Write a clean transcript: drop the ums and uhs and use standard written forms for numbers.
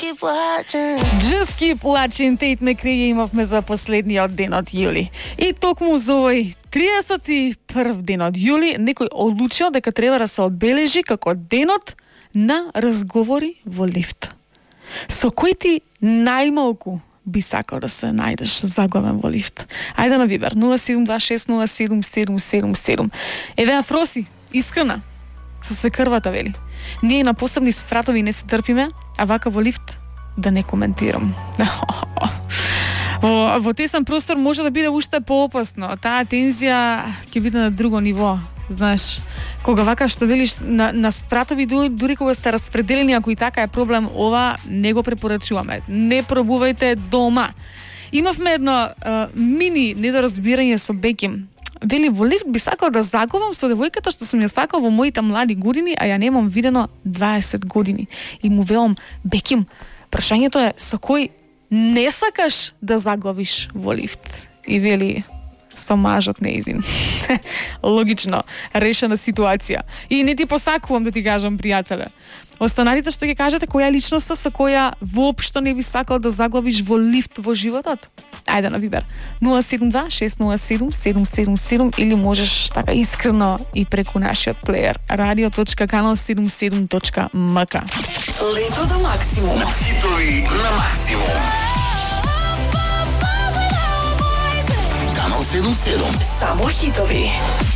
Just keep watching, Tate McRae имавме за последниот ден од јули. И токму за овој 31 ден од јули некој одлучил дека треба да се одбележи како денот на разговори во лифт. Со кој ти најмалку би сакал да се најдеш заглавен во лифт? Ајде на Вибер 0726077777. Еве Афроси, искрена, со свекрвата вели. Ние на посебни спратови не се трпиме, а вака во лифт да не коментирам. Во тесен простор може да биде уште поопасно. Таа тензија ќе биде на друго ниво. Знаеш, кога вака што велиш на спратови, дури кога сте распределени, ако и така е проблем, ова не го препорачуваме. Не пробувајте дома. Имавме едно мини недоразбирање со Беким. Вели, во лифт би сакал да заговам со девојката што сум ја сакал во моите млади години, а ја немам видено 20 години. И му велам, Беким, прашањето е со кој не сакаш да заглавиш во лифт? И вели, со мажот неизин. Логично, решена ситуација. И не ти посакувам да ти кажам, пријателе. Останалите што ќе кажете, која личноста со која воопшто не би сакал да заглавиш во лифт во животот? Ајде на Вибер 072-607-777 или можеш така искрено и преку нашиот плеер radio.kanal77.mk. Лето до максимум. Хитови на максимум. Канал 77. Само хитови.